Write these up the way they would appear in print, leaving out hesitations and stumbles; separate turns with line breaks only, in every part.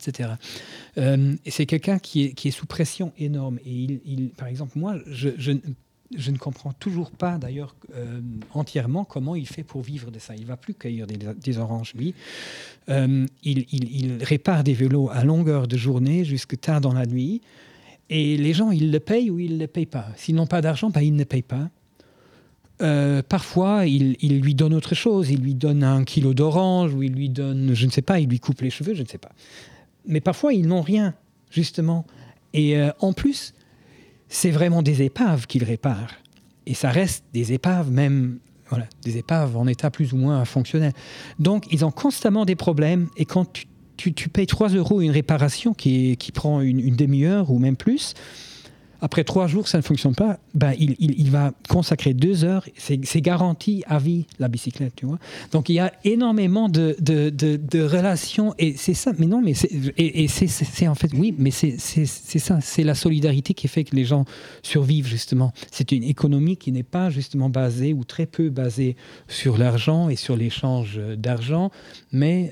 etc. Et c'est quelqu'un qui est sous pression énorme. Et par exemple, moi, je ne comprends toujours pas, d'ailleurs, entièrement comment il fait pour vivre de ça. Il ne va plus cueillir des oranges, lui. Il répare des vélos à longueur de journée, jusque tard dans la nuit. Et les gens, ils le payent ou ils ne le payent pas. S'ils n'ont pas d'argent, ils ne payent pas. Parfois, il lui donne autre chose. Il lui donne 1 kilo d'orange, ou il lui donne, je ne sais pas, il lui coupe les cheveux, je ne sais pas. Mais parfois, ils n'ont rien, justement. Et en plus, c'est vraiment des épaves qu'il répare. Et ça reste des épaves, même des épaves en état plus ou moins fonctionnel. Donc, ils ont constamment des problèmes. Et quand tu payes 3 € une réparation qui prend une demi-heure ou même plus, après 3 jours, ça ne fonctionne pas, il va consacrer 2 heures. C'est garanti à vie, la bicyclette, tu vois. Donc, il y a énormément de relations. Et c'est ça. Mais non, mais c'est en fait, oui, mais c'est ça. C'est la solidarité qui fait que les gens survivent, justement. C'est une économie qui n'est pas, justement, basée ou très peu basée sur l'argent et sur l'échange d'argent, mais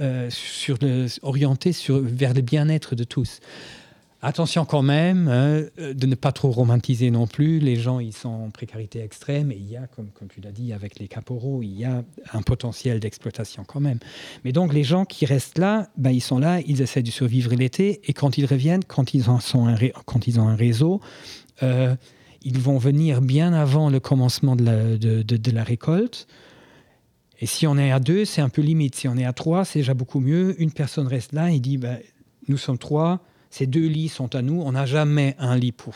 orientée vers le bien-être de tous. Attention quand même, de ne pas trop romantiser non plus. Les gens, ils sont en précarité extrême et il y a, comme tu l'as dit, avec les caporaux, il y a un potentiel d'exploitation quand même. Mais donc, les gens qui restent là, ils sont là, ils essaient de survivre l'été et quand ils reviennent, quand ils ont un réseau, ils vont venir bien avant le commencement de la récolte. Et si on est à 2, c'est un peu limite. Si on est à 3, c'est déjà beaucoup mieux. Une personne reste là et dit, nous sommes 3, ces 2 lits sont à nous. On n'a jamais un lit pour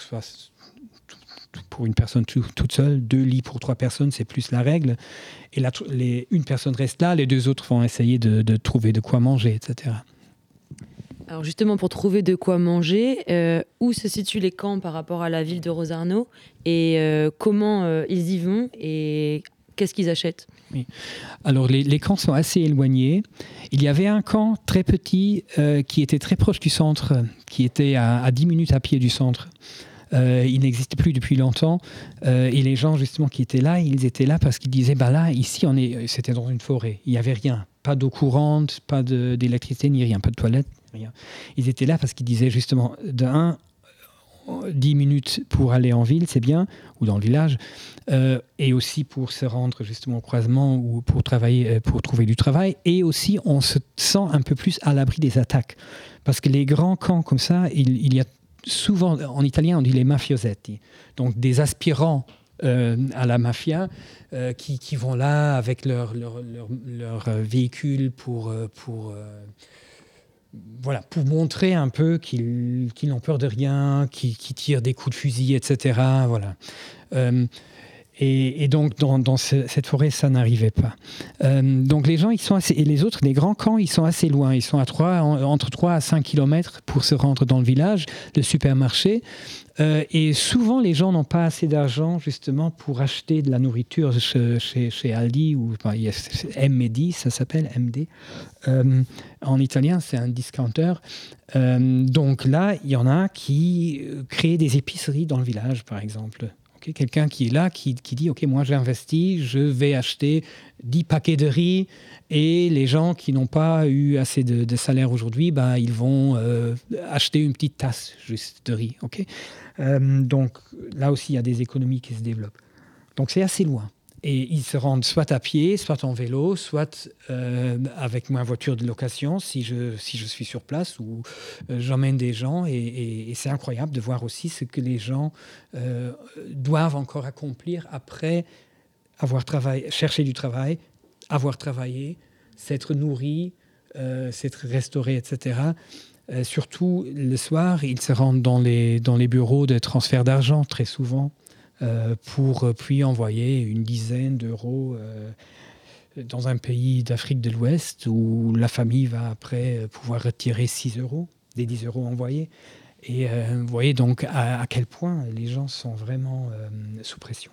une personne toute seule. 2 lits pour 3 personnes, c'est plus la règle. Et une personne reste là, les 2 autres vont essayer de trouver de quoi manger, etc.
Alors justement, pour trouver de quoi manger, où se situent les camps par rapport à la ville de Rosarno et comment ils y vont et qu'est-ce qu'ils achètent ?
Oui. Alors, les camps sont assez éloignés. Il y avait un camp très petit qui était très proche du centre, qui était à 10 minutes à pied du centre. Il n'existe plus depuis longtemps. Et les gens, justement, qui étaient là, ils étaient là parce qu'ils disaient, là, ici, c'était dans une forêt. Il n'y avait rien. Pas d'eau courante, pas d'électricité, ni rien. Pas de toilette, rien. Ils étaient là parce qu'ils disaient, justement, 10 minutes pour aller en ville, c'est bien, ou dans le village, et aussi pour se rendre justement au croisement ou pour travailler, pour trouver du travail, et aussi on se sent un peu plus à l'abri des attaques. Parce que les grands camps comme ça, il y a souvent, en italien on dit les mafiosetti, donc des aspirants à la mafia qui vont là avec leur véhicule pour montrer un peu qu'ils n'ont peur de rien, qu'ils tirent des coups de fusil, etc. Voilà. Et donc, dans cette forêt, ça n'arrivait pas. Donc, les gens, et les autres, les grands camps, ils sont assez loin. Ils sont entre 3 à 5 kilomètres pour se rendre dans le village, le supermarché. Et souvent, les gens n'ont pas assez d'argent, justement, pour acheter de la nourriture chez Aldi, ou MD, ça s'appelle MD. En italien, c'est un discounter. Donc là, il y en a qui créent des épiceries dans le village, par exemple. Okay, quelqu'un qui est là, qui dit « Ok, moi j'ai investi, je vais acheter 10 paquets de riz et les gens qui n'ont pas eu assez de salaire aujourd'hui, ils vont acheter une petite tasse juste de riz. Okay » Donc là aussi, il y a des économies qui se développent. Donc c'est assez loin. Et ils se rendent soit à pied, soit en vélo, soit avec ma voiture de location si je suis sur place ou j'emmène des gens. Et c'est incroyable de voir aussi ce que les gens doivent encore accomplir après avoir cherché du travail, avoir travaillé, s'être nourri, s'être restauré, etc. Surtout le soir, ils se rendent dans les bureaux de transfert d'argent très souvent. Pour puis envoyer une dizaine d'euros dans un pays d'Afrique de l'Ouest où la famille va après pouvoir retirer 6 euros, des 10 euros envoyés. Et vous voyez donc à quel point les gens sont vraiment sous pression.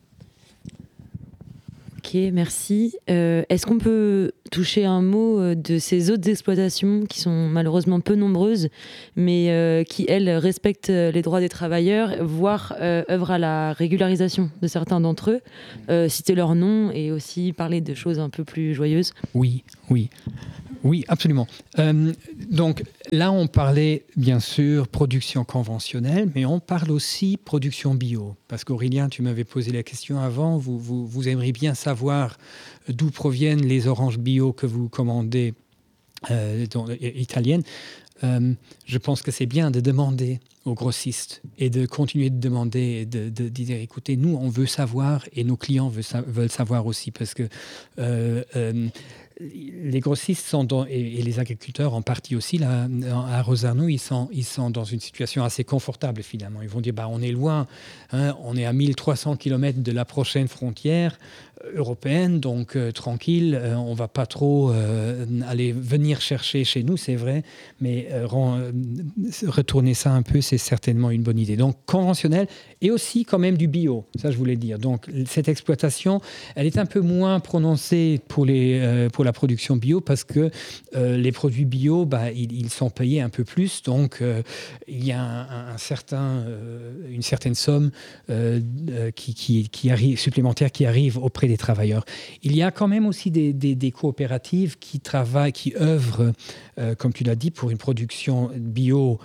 Ok, merci. Est-ce qu'on peut toucher un mot de ces autres exploitations qui sont malheureusement peu nombreuses, mais qui, elles, respectent les droits des travailleurs, voire œuvrent à la régularisation de certains d'entre eux, citer leurs noms et aussi parler de choses un peu plus joyeuses?
Oui. Oui, absolument. Donc là, on parlait bien sûr production conventionnelle, mais on parle aussi production bio. Parce qu'Aurélien, tu m'avais posé la question avant, vous aimeriez bien savoir d'où proviennent les oranges bio que vous commandez italiennes. Je pense que c'est bien de demander aux grossistes et de continuer de demander et de dire écoutez, nous on veut savoir et nos clients veulent savoir aussi parce que les grossistes sont et les agriculteurs en partie aussi là à Rosarno ils sont dans une situation assez confortable finalement. Ils vont dire on est loin, hein, on est à 1300 km de la prochaine frontière européenne, donc tranquille, on va pas trop aller venir chercher chez nous, c'est vrai, mais retourner ça un peu, c'est certainement une bonne idée. Donc conventionnel et aussi quand même du bio, ça je voulais dire. Donc cette exploitation, elle est un peu moins prononcée pour la production bio parce que les produits bio, ils sont payés un peu plus, donc il y a une certaine somme qui arrive, supplémentaire qui arrive auprès des travailleurs. Il y a quand même aussi des coopératives qui travaillent, qui œuvrent, comme tu l'as dit, pour une production bio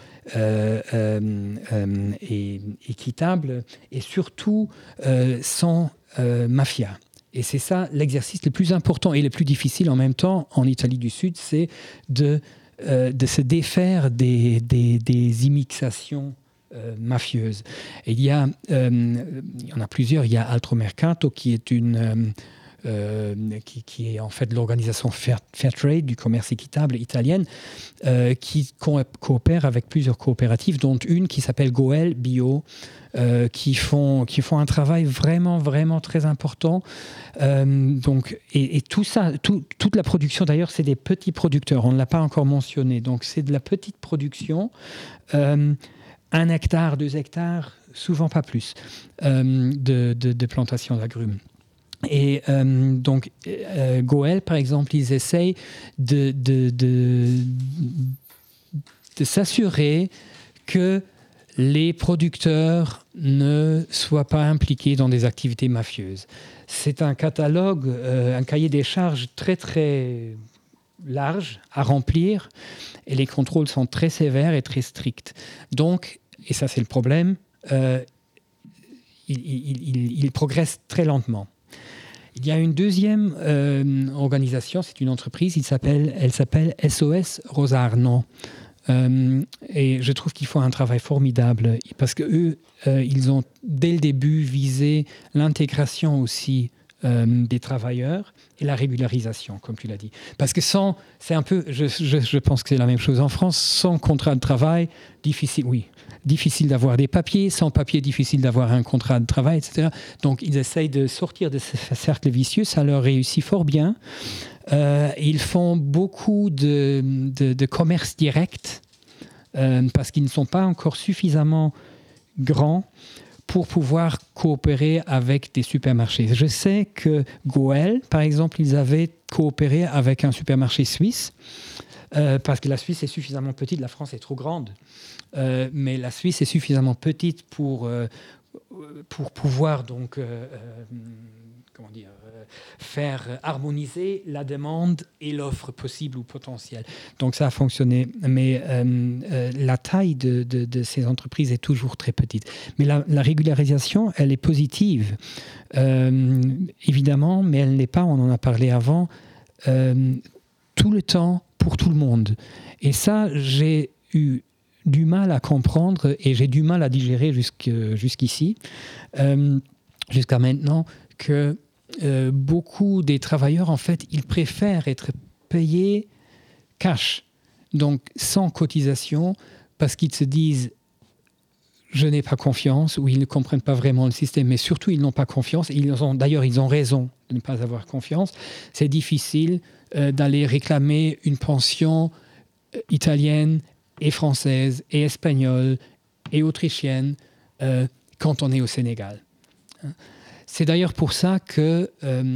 et équitable et surtout sans mafia. Et c'est ça l'exercice le plus important et le plus difficile en même temps en Italie du Sud, c'est de se défaire des immixations mafieuses. Et il y en a plusieurs. Il y a Altromercato qui est qui est en fait l'organisation Fairtrade du commerce équitable italienne qui coopère avec plusieurs coopératives, dont une qui s'appelle Goel Bio, qui font un travail vraiment, vraiment très important. Donc, et tout ça, toute la production d'ailleurs, c'est des petits producteurs. On ne l'a pas encore mentionné. Donc, c'est de la petite production. 1 hectare, 2 hectares, souvent pas plus, de plantation d'agrumes. Et donc, Goel, par exemple, ils essayent de s'assurer que les producteurs ne soient pas impliqués dans des activités mafieuses. C'est un catalogue, un cahier des charges très, très large à remplir et les contrôles sont très sévères et très stricts. Donc, et ça c'est le problème, il progresse très lentement. Il y a une deuxième organisation, c'est une entreprise, elle s'appelle SOS Rosarno. Et je trouve qu'ils font un travail formidable parce qu'eux, ils ont dès le début visé l'intégration aussi des travailleurs et la régularisation, comme tu l'as dit. Parce que c'est un peu, je pense que c'est la même chose en France, sans contrat de travail, difficile d'avoir des papiers, sans papier, difficile d'avoir un contrat de travail, etc. Donc, ils essayent de sortir de ce cercle vicieux, ça leur réussit fort bien. Ils font beaucoup de commerce direct parce qu'ils ne sont pas encore suffisamment grands pour pouvoir coopérer avec des supermarchés. Je sais que Goel, par exemple, ils avaient coopéré avec un supermarché suisse parce que la Suisse est suffisamment petite, la France est trop grande. Mais la Suisse est suffisamment petite pour pouvoir donc faire harmoniser la demande et l'offre possible ou potentielle. Donc ça a fonctionné. Mais la taille de ces entreprises est toujours très petite. Mais la régularisation, elle est positive, évidemment, mais elle n'est pas, on en a parlé avant, tout le temps pour tout le monde. Et ça, j'ai eu du mal à comprendre et j'ai du mal à digérer jusqu'ici, jusqu'à maintenant, que beaucoup des travailleurs, en fait, ils préfèrent être payés cash, donc sans cotisation, parce qu'ils se disent je n'ai pas confiance, ou ils ne comprennent pas vraiment le système, mais surtout ils n'ont pas confiance, et d'ailleurs ils ont raison de ne pas avoir confiance. C'est difficile d'aller réclamer une pension italienne et française et espagnole et autrichienne quand on est au Sénégal. C'est d'ailleurs pour ça que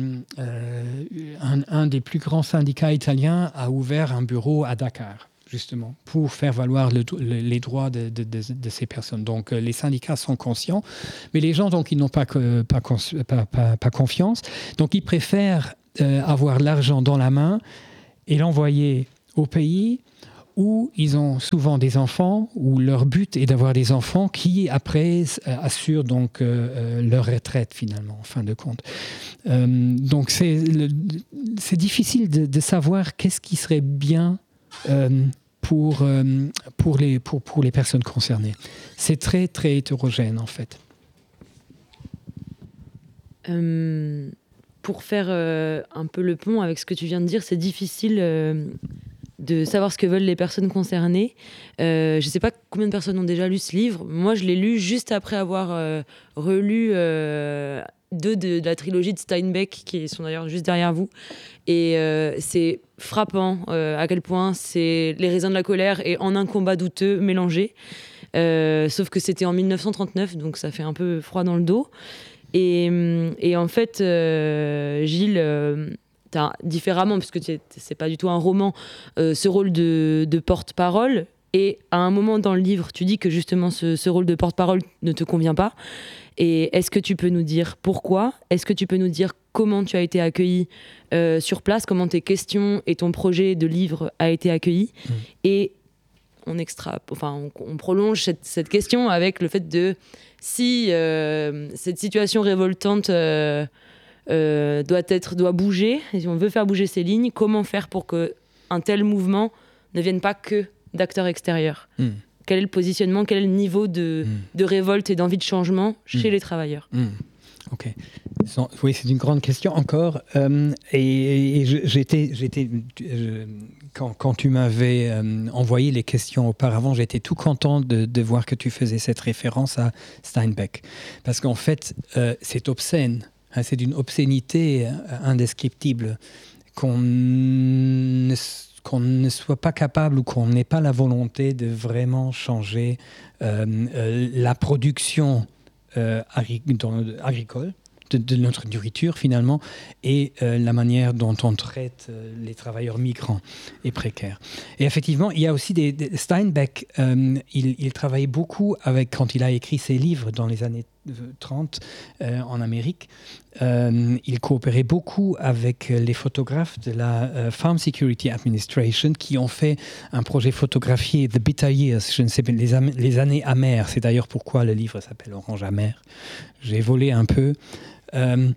un des plus grands syndicats italiens a ouvert un bureau à Dakar, justement, pour faire valoir les droits de ces personnes. Donc, les syndicats sont conscients, mais les gens, donc, ils n'ont pas confiance. Donc, ils préfèrent avoir l'argent dans la main et l'envoyer au pays où ils ont souvent des enfants, où leur but est d'avoir des enfants qui, après, assurent donc leur retraite, finalement, en fin de compte. Donc, c'est difficile de savoir qu'est-ce qui serait bien pour les personnes concernées. C'est très, très hétérogène, en fait.
Pour faire un peu le pont avec ce que tu viens de dire, c'est difficile de savoir ce que veulent les personnes concernées. Je ne sais pas combien de personnes ont déjà lu ce livre. Moi, je l'ai lu juste après avoir relu deux de la trilogie de Steinbeck, qui sont d'ailleurs juste derrière vous. Et c'est frappant à quel point c'est les raisins de la colère et En un combat douteux mélangés. Sauf que c'était en 1939, donc ça fait un peu froid dans le dos. Et en fait, Gilles, t'as différemment, puisque c'est pas du tout un roman, ce rôle de porte-parole. Et à un moment dans le livre, tu dis que justement ce rôle de porte-parole ne te convient pas. Et est-ce que tu peux nous dire pourquoi ? Est-ce que tu peux nous dire comment tu as été accueilli sur place, comment tes questions et ton projet de livre a été accueilli ? Et on prolonge cette question avec le fait de si cette situation révoltante doit bouger, et si on veut faire bouger ces lignes, comment faire pour qu'un tel mouvement ne vienne pas que d'acteurs extérieurs ? Quel est le positionnement, quel est le niveau de révolte et d'envie de changement chez les travailleurs ?
Ok. Oui, c'est une grande question encore. Quand tu m'avais envoyé les questions auparavant, j'étais tout content de voir que tu faisais cette référence à Steinbeck. Parce qu'en fait, c'est obscène. Hein, c'est d'une obscénité indescriptible qu'on ne soit pas capable ou qu'on n'ait pas la volonté de vraiment changer la production agricole de notre nourriture finalement et la manière dont on traite les travailleurs migrants et précaires. Et effectivement, il y a aussi Steinbeck, il travaillait beaucoup quand il a écrit ses livres dans les années 30 en Amérique. Il coopérait beaucoup avec les photographes de la Farm Security Administration qui ont fait un projet photographié The Bitter Years, je ne sais pas, les années amères. C'est d'ailleurs pourquoi le livre s'appelle Orange amer. J'ai volé un peu. The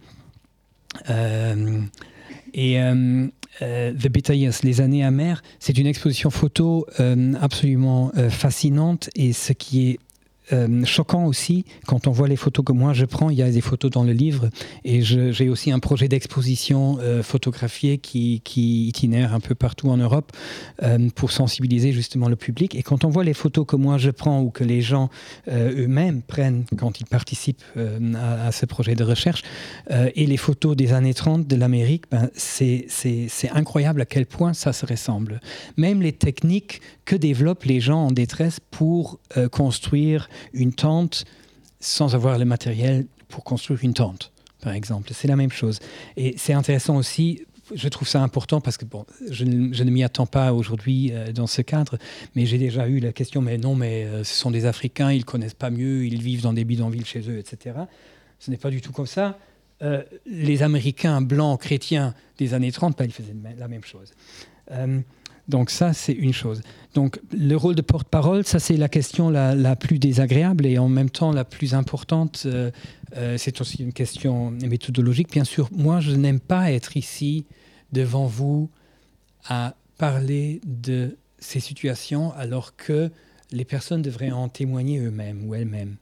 Bitter Years, les années amères, c'est une exposition photo absolument fascinante et ce qui est choquant aussi, quand on voit les photos que moi je prends, il y a des photos dans le livre et j'ai aussi un projet d'exposition photographiée qui itinère un peu partout en Europe pour sensibiliser justement le public. Et quand on voit les photos que moi je prends ou que les gens eux-mêmes prennent quand ils participent à ce projet de recherche et les photos des années 30 de l'Amérique, c'est incroyable à quel point ça se ressemble. Même les techniques que développent les gens en détresse pour construire une tente sans avoir le matériel pour construire une tente, par exemple. C'est la même chose. Et c'est intéressant aussi, je trouve ça important parce que je ne m'y attends pas aujourd'hui dans ce cadre, mais j'ai déjà eu la question, mais ce sont des Africains, ils ne connaissent pas mieux, ils vivent dans des bidonvilles chez eux, etc. Ce n'est pas du tout comme ça. Les Américains blancs chrétiens des années 30, ils faisaient la même chose. Donc ça, c'est une chose. Donc le rôle de porte-parole, ça c'est la question la plus désagréable et en même temps la plus importante. C'est aussi une question méthodologique. Bien sûr, moi, je n'aime pas être ici devant vous à parler de ces situations alors que les personnes devraient en témoigner eux-mêmes ou elles-mêmes.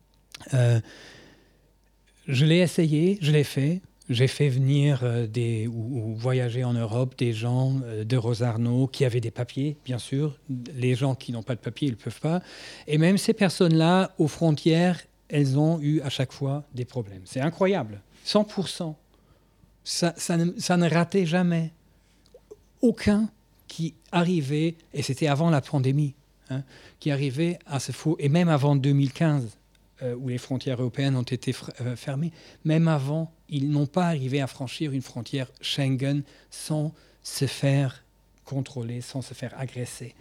Je l'ai essayé, je l'ai fait. J'ai fait venir ou voyager en Europe des gens de Rosarno qui avaient des papiers, bien sûr. Les gens qui n'ont pas de papiers, ils ne peuvent pas. Et même ces personnes-là, aux frontières, elles ont eu à chaque fois des problèmes. C'est incroyable. 100%. Ça ne ratait jamais. Aucun qui arrivait, et c'était avant la pandémie, qui arrivait à ce faux, et même avant 2015, où les frontières européennes ont été fermées, même avant, ils n'ont pas arrivé à franchir une frontière Schengen sans se faire contrôler, sans se faire agresser.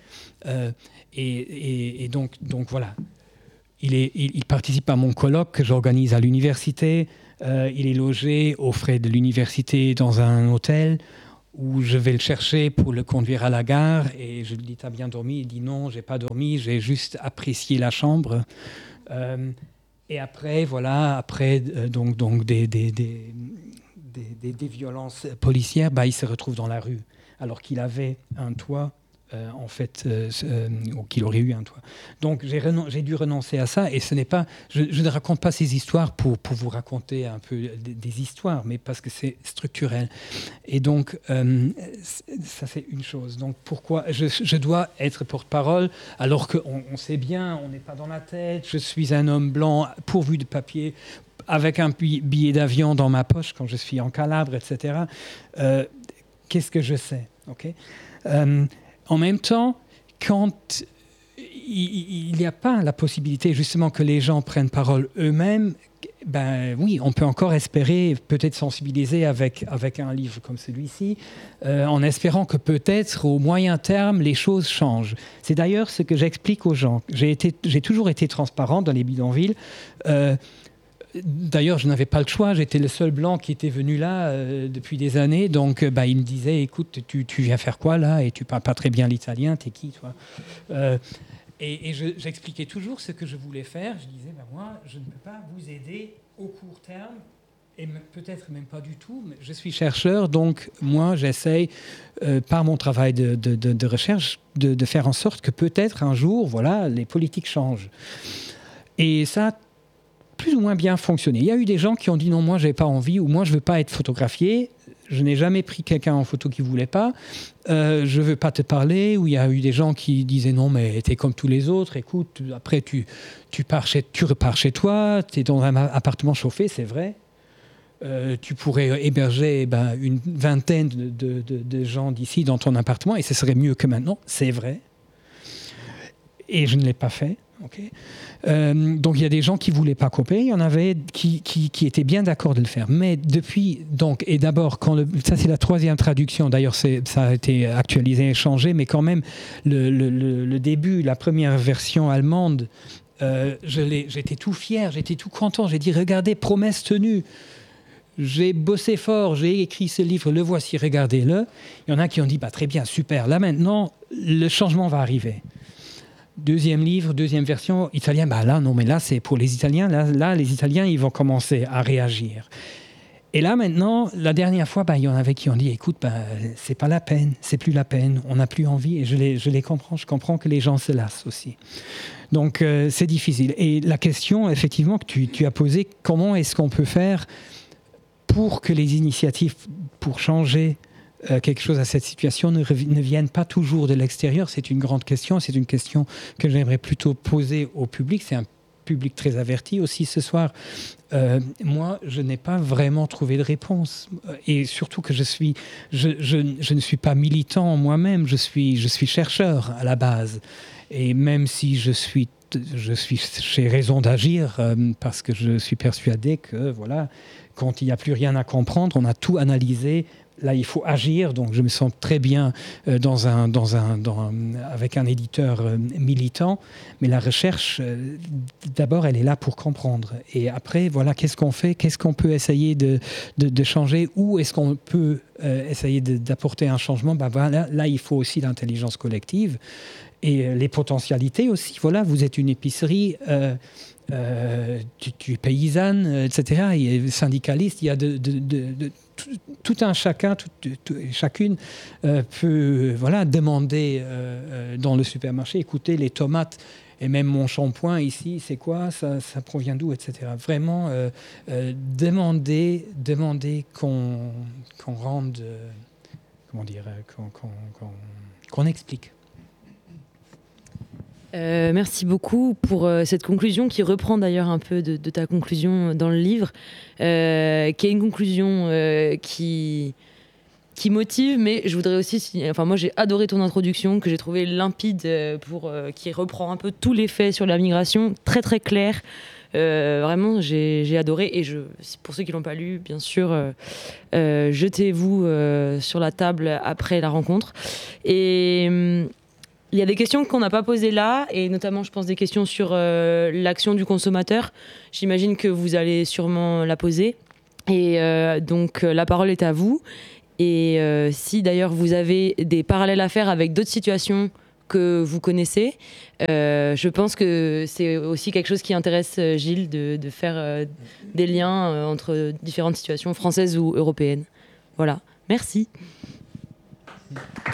Et donc voilà, il participe à mon colloque que j'organise à l'université, il est logé aux frais de l'université dans un hôtel. où je vais le chercher pour le conduire à la gare et je lui dis « T'as bien dormi ?» Il dit « Non, j'ai pas dormi, j'ai juste apprécié la chambre. » Et après, donc des violences policières, il se retrouve dans la rue, alors qu'il avait un toit, ou qu'il aurait eu un toit. Donc j'ai dû renoncer à ça, et ce n'est pas, je ne raconte pas ces histoires pour vous raconter un peu des histoires, mais parce que c'est structurel. Et donc, ça c'est une chose. Donc pourquoi je dois être porte-parole, alors qu'on sait bien, on n'est pas dans la tête, je suis un homme blanc pourvu de papier, avec un billet d'avion dans ma poche quand je suis en Calabre, etc. Qu'est-ce que je sais, okay? En même temps, quand il n'y a pas la possibilité justement que les gens prennent parole eux-mêmes, oui, on peut encore espérer peut-être sensibiliser avec un livre comme celui-ci, en espérant que peut-être au moyen terme, les choses changent. C'est d'ailleurs ce que j'explique aux gens. J'ai toujours été transparent dans les bidonvilles. D'ailleurs, je n'avais pas le choix, j'étais le seul blanc qui était venu là depuis des années, donc il me disait « Écoute, tu viens faire quoi là ? Et tu parles pas très bien l'italien, t'es qui toi ?» Et j'expliquais toujours ce que je voulais faire. Je disais moi, je ne peux pas vous aider au court terme, et peut-être même pas du tout, mais je suis chercheur, donc moi j'essaye, par mon travail de recherche, de faire en sorte que peut-être un jour, voilà, les politiques changent. Et ça plus ou moins bien fonctionné. Il y a eu des gens qui ont dit non, moi j'ai pas envie, ou moi je veux pas être photographié, je n'ai jamais pris quelqu'un en photo qui voulait pas, je veux pas te parler, ou il y a eu des gens qui disaient non mais t'es comme tous les autres, écoute, après tu repars chez toi, t'es dans un appartement chauffé, c'est vrai, tu pourrais héberger une vingtaine de gens d'ici dans ton appartement et ce serait mieux que maintenant, c'est vrai, et je ne l'ai pas fait. Okay. Donc il y a des gens qui ne voulaient pas copier, il y en avait qui étaient bien d'accord de le faire. Mais depuis, donc, et d'abord, ça c'est la 3e traduction, d'ailleurs ça a été actualisé et changé, mais quand même le début, la première version allemande, j'étais tout fier, j'étais tout content, j'ai dit regardez, promesse tenue. J'ai bossé fort, j'ai écrit ce livre, le voici, regardez-le. Il y en a qui ont dit très bien, super, là maintenant le changement va arriver. Deuxième livre, deuxième version, italien, là c'est pour les Italiens, là les Italiens ils vont commencer à réagir. Et là maintenant, la dernière fois, il y en avait qui ont dit, écoute, c'est pas la peine, c'est plus la peine, on n'a plus envie, et je les comprends, je comprends que les gens se lassent aussi. Donc c'est difficile. Et la question effectivement que tu as posée, comment est-ce qu'on peut faire pour que les initiatives pour changer quelque chose à cette situation ne viennent pas toujours de l'extérieur. C'est une grande question. C'est une question que j'aimerais plutôt poser au public. C'est un public très averti aussi ce soir. Moi, je n'ai pas vraiment trouvé de réponse. Et surtout que je ne suis pas militant moi-même. Je suis chercheur à la base. Et même si je suis chez Raison d'agir, parce que je suis persuadé que, voilà, quand il n'y a plus rien à comprendre, on a tout analysé. Là, il faut agir, donc je me sens très bien avec un éditeur militant. Mais la recherche, d'abord, elle est là pour comprendre. Et après, voilà, qu'est-ce qu'on fait ? Qu'est-ce qu'on peut essayer de changer ? Où est-ce qu'on peut essayer d'apporter un changement ? Là, il faut aussi l'intelligence collective et les potentialités aussi. Voilà, vous êtes une épicerie... tu es paysanne, etc. Et syndicaliste, il y a tout un chacun, chacune peut demander dans le supermarché, écoutez, les tomates et même mon shampoing ici, c'est quoi, ça provient d'où, etc. Vraiment demander qu'on rende, qu'on explique.
Merci beaucoup pour cette conclusion qui reprend d'ailleurs un peu de ta conclusion dans le livre, qui est une conclusion qui motive, mais je voudrais aussi... moi j'ai adoré ton introduction, que j'ai trouvé limpide, qui reprend un peu tous les faits sur la migration, très très clair. Vraiment, j'ai adoré. Et pour ceux qui ne l'ont pas lu, bien sûr, jetez-vous sur la table après la rencontre. Et... il y a des questions qu'on n'a pas posées là, et notamment, je pense, des questions sur l'action du consommateur. J'imagine que vous allez sûrement la poser. Et donc, la parole est à vous. Et si d'ailleurs vous avez des parallèles à faire avec d'autres situations que vous connaissez, je pense que c'est aussi quelque chose qui intéresse Gilles de faire des liens entre différentes situations françaises ou européennes. Voilà, merci.